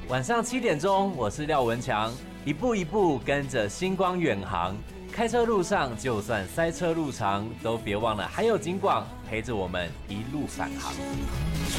晚上7点钟，我是廖文强，一步一步跟着星光远航。开车路上，就算塞车路长，都别忘了还有警广陪着我们一路返航。